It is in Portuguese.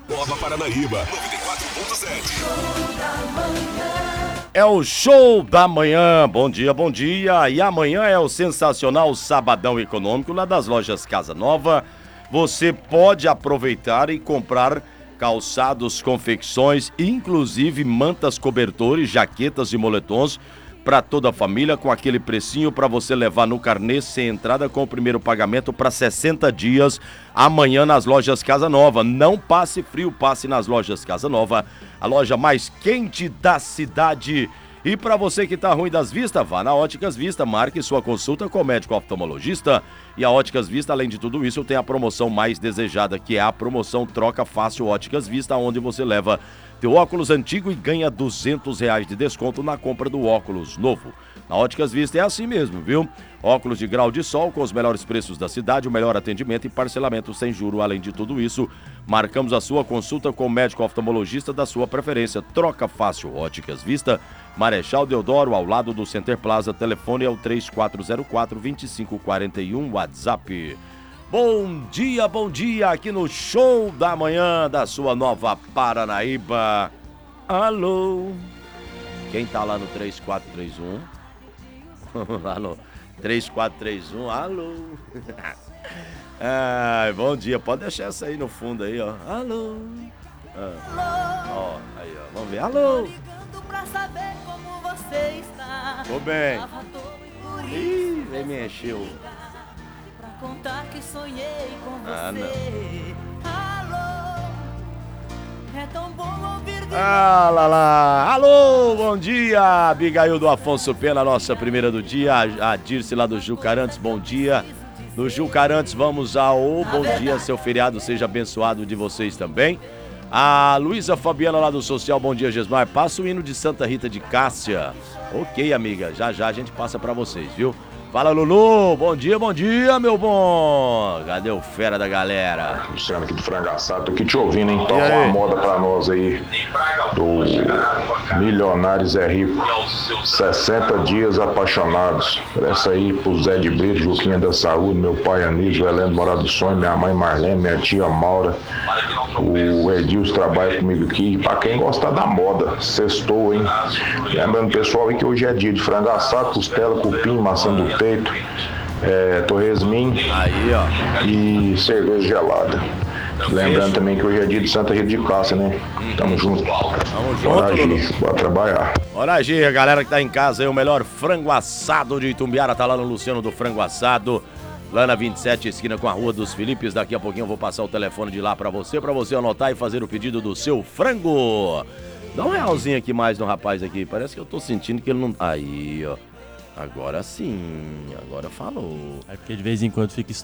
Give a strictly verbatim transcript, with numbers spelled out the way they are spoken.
Nova Paranaíba, noventa e quatro ponto sete. É o show da manhã. Bom dia, bom dia. E amanhã é o sensacional Sabadão Econômico lá das lojas Casa Nova. Você pode aproveitar e comprar calçados, confecções, inclusive mantas, cobertores, jaquetas e moletons para toda a família com aquele precinho para você levar no carnê sem entrada com o primeiro pagamento para sessenta dias amanhã nas lojas Casa Nova. Não passe frio, passe nas lojas Casa Nova, a loja mais quente da cidade. E para você que tá ruim das vistas, vá na Óticas Vista, marque sua consulta com o médico oftalmologista. E a Óticas Vista, além de tudo isso, tem a promoção mais desejada, que é a promoção Troca Fácil Óticas Vista, onde você leva teu óculos antigo e ganha duzentos reais de desconto na compra do óculos novo. Na Óticas Vista é assim mesmo, viu? Óculos de grau de sol com os melhores preços da cidade, o melhor atendimento e parcelamento sem juro. Além de tudo isso, marcamos a sua consulta com o médico oftalmologista da sua preferência. Troca Fácil Óticas Vista, Marechal Deodoro, ao lado do Center Plaza. Telefone é o três quatro zero quatro, dois cinco quatro um, WhatsApp. Bom dia, bom dia, aqui no Show da Manhã da sua Nova Paranaíba. Alô? Quem tá lá no três quatro três um? Alô? três quatro três um, alô? Ai, bom dia, pode deixar essa aí no fundo aí, ó. Alô? Ah. Ó, aí, ó, vamos ver. Alô? Pra saber como você está. Tô bem. Ih, vem me encheu. Pra contar que sonhei com você. Ah, não. Alô, é tão bom ouvir de Ah, lá, lá. Alô, bom dia. Abigail do Afonso Pena, nossa primeira do dia. A Dirce lá do Jucarantes, bom dia. Do Jucarantes, vamos ao bom dia. Seu feriado seja abençoado de vocês também. A Luísa Fabiana lá do Social, bom dia, Gesmar. Passa o hino de Santa Rita de Cássia. Ok, amiga, já já a gente passa pra vocês, viu? Fala, Lulu, bom dia, bom dia, meu bom. Cadê o fera da galera? Luciano aqui do Frangaçado, tô aqui te ouvindo, hein? Toca uma moda pra nós aí do Milionário Zé Rico. sessenta dias apaixonados. Essa aí pro Zé de Brito, Juquinha da Saúde, meu pai Anísio, Heleno Morado do Sonho, minha mãe Marlene, minha tia Maura. O Edilson trabalha comigo aqui. E pra quem gostar da moda, sextou, hein? Lembrando, pessoal, aí que hoje é dia de frango assado, costela, cupim, maçã do peito, é, torresmin aí, ó. E cerveja gelada. Lembrando também que hoje é dia de Santa Rita de Cássia, né? Tamo junto. Tamo junto, Bora, Lulu. Gi, bora trabalhar. Bora, Gi, a galera que tá em casa aí, o melhor frango assado de Itumbiara, tá lá no Luciano do Frango Assado. Lá na vinte e sete, esquina com a Rua dos Filipes. Daqui a pouquinho eu vou passar o telefone de lá pra você, pra você anotar e fazer o pedido do seu frango. Dá um realzinho aqui mais no rapaz aqui. Parece que eu tô sentindo que ele não... Aí, ó. Agora sim. Agora falou. É porque de vez em quando fica